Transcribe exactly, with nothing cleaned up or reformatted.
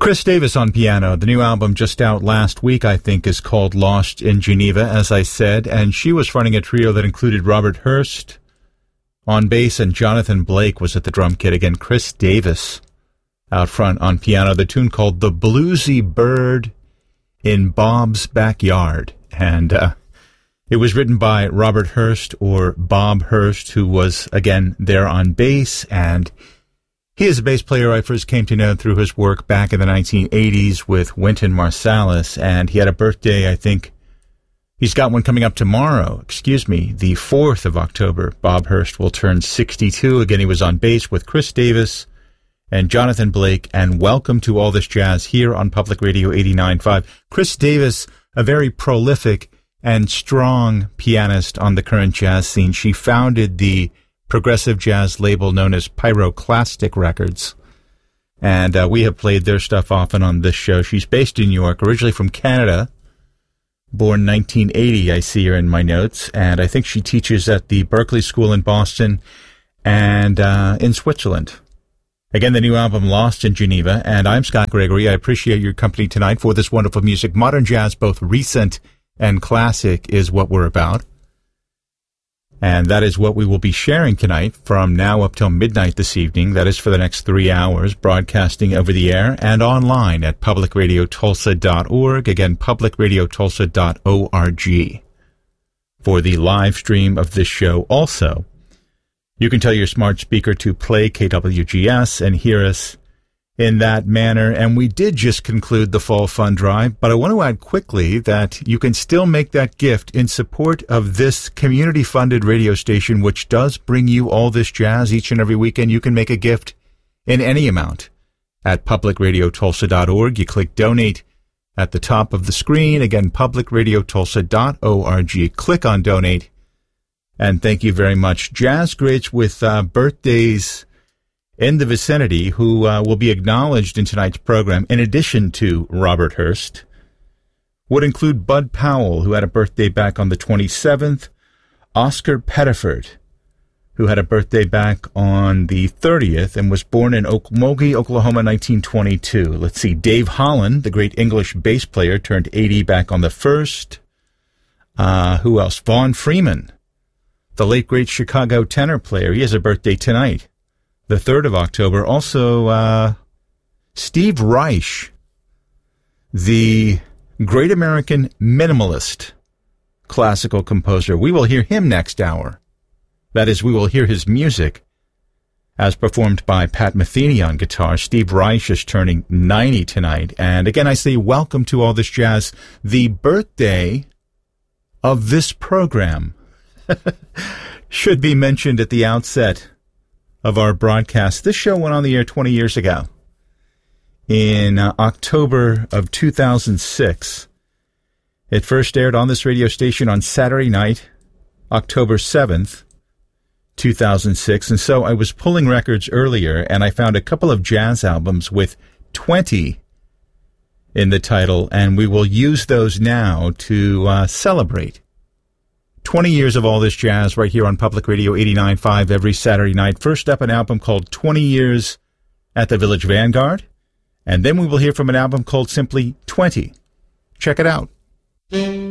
Chris Davis on piano. The new album just out last week, I think, is called Lost in Geneva, as I said, and she was fronting a trio that included Robert Hurst on bass and Jonathan Blake was at the drum kit. Again, Chris Davis out front on piano. The tune called The Bluesy Bird in Bob's Backyard, and uh, it was written by Robert Hurst, or Bob Hurst, who was, again, there on bass, and he is a bass player I first came to know through his work back in the nineteen eighties with Wynton Marsalis, and he had a birthday, I think, he's got one coming up tomorrow, excuse me, the fourth of October. Bob Hurst will turn sixty-two. Again, he was on bass with Chris Davis and Jonathan Blake, and welcome to All This Jazz here on Public Radio eighty-nine point five. Chris Davis, a very prolific and strong pianist on the current jazz scene. She founded the progressive jazz label known as Pyroclastic Records, and uh, we have played their stuff often on this show. She's based in New York, originally from Canada, born nineteen eighty, I see her in my notes, and I think she teaches at the Berklee School in Boston and uh, in Switzerland. Again, the new album, Lost in Geneva, and I'm Scott Gregory. I appreciate your company tonight for this wonderful music. Modern jazz, both recent and classic, is what we're about. And that is what we will be sharing tonight from now up till midnight this evening. That is for the next three hours, broadcasting over the air and online at public radio tulsa dot org. Again, public radio tulsa dot org for the live stream of this show. Also, you can tell your smart speaker to play K W G S and hear us in that manner. And we did just conclude the Fall Fund Drive, but I want to add quickly that you can still make that gift in support of this community-funded radio station, which does bring you all this jazz each and every weekend. You can make a gift in any amount at public radio tulsa dot org. You click Donate at the top of the screen. Again, public radio tulsa dot org. Click on Donate, and thank you very much. Jazz greats with uh, birthdays in the vicinity who uh, will be acknowledged in tonight's program, in addition to Robert Hurst, would include Bud Powell, who had a birthday back on the twenty-seventh, Oscar Pettiford, who had a birthday back on the thirtieth and was born in Okmulgee, Oklahoma, nineteen twenty-two. Let's see, Dave Holland, the great English bass player, turned eighty back on the first. Uh, who else? Vaughn Freeman, the late great Chicago tenor player. He has a birthday tonight, the third of October. Also, uh, Steve Reich, the great American minimalist classical composer. We will hear him next hour. That is, we will hear his music as performed by Pat Metheny on guitar. Steve Reich is turning ninety tonight. And again, I say welcome to All This Jazz, the birthday of this program. Should be mentioned at the outset of our broadcast. This show went on the air twenty years ago. In uh, October of two thousand six. It first aired on this radio station on Saturday night, October seventh, two thousand six. And so I was pulling records earlier, and I found a couple of jazz albums with twenty in the title, and we will use those now to uh, celebrate twenty years of All This Jazz right here on Public Radio eighty-nine point five every Saturday night. First up, an album called twenty years at the Village Vanguard, and then we will hear from an album called simply twenty. Check it out.